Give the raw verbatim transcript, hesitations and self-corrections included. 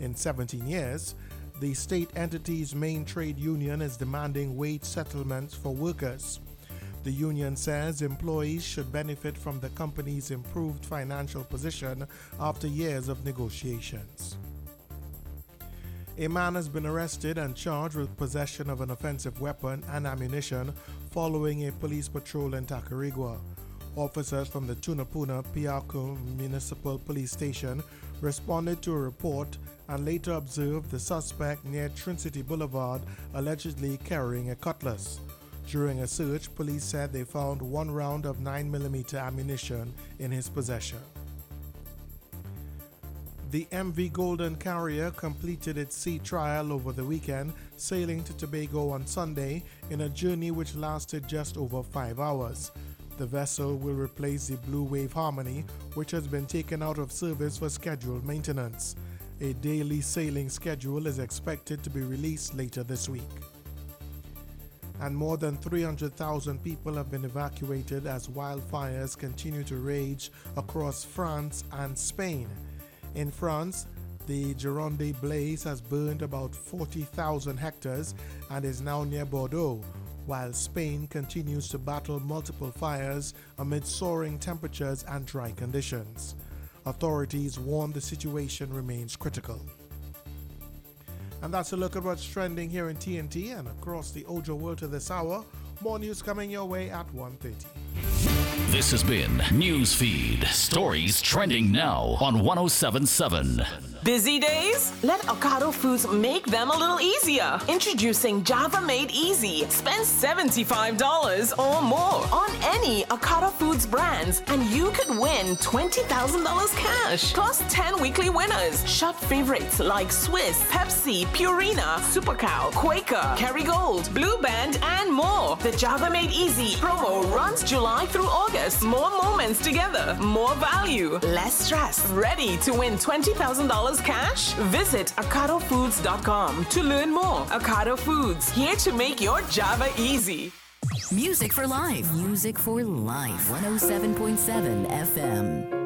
in seventeen years, the state entity's main trade union is demanding wage settlements for workers. The union says employees should benefit from the company's improved financial position after years of negotiations. A man has been arrested and charged with possession of an offensive weapon and ammunition following a police patrol in Tacarigua. Officers from the Tunapuna Piaco Municipal Police Station responded to a report and later observed the suspect near Trinity Boulevard allegedly carrying a cutlass. During a search, police said they found one round of nine millimeter ammunition in his possession. The M V Golden Carrier completed its sea trial over the weekend, sailing to Tobago on Sunday in a journey which lasted just over five hours. The vessel will replace the Blue Wave Harmony, which has been taken out of service for scheduled maintenance. A daily sailing schedule is expected to be released later this week. And more than three hundred thousand people have been evacuated as wildfires continue to rage across France and Spain. In France, the Gironde blaze has burned about forty thousand hectares and is now near Bordeaux, while Spain continues to battle multiple fires amid soaring temperatures and dry conditions. Authorities warn the situation remains critical. And that's a look at what's trending here in T N T and across the Ojo world to this hour. More news coming your way at one thirty. This has been Newsfeed. Stories trending now on one oh seven point seven. Busy days? Let Ocado Foods make them a little easier. Introducing Java Made Easy. Spend seventy-five dollars or more on any Ocado Foods brands and you could win twenty thousand dollars cash plus ten weekly winners. Shop favorites like Swiss, Pepsi, Purina, Super Cow, Quaker, Kerrygold, Blue Band, and more. The Java Made Easy promo runs July through August. More moments together, more value, less stress. Ready to win twenty thousand dollars cash? Visit ocado foods dot com to learn more. Ocado Foods, here to make your Java easy. Music for life. Music for life. one oh seven point seven F M.